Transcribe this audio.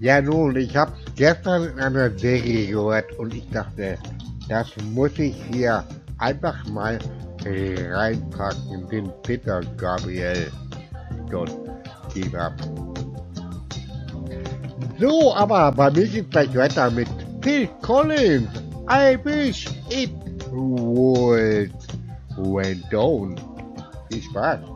Ja nun, ich habe gestern in einer Serie gehört und ich dachte, das muss ich hier einfach mal reinpacken, den Peter Gabriel dort gegeben habe. So, aber bei mir geht gleich weiter mit Phil Collins. I wish it would went down. Viel Spaß.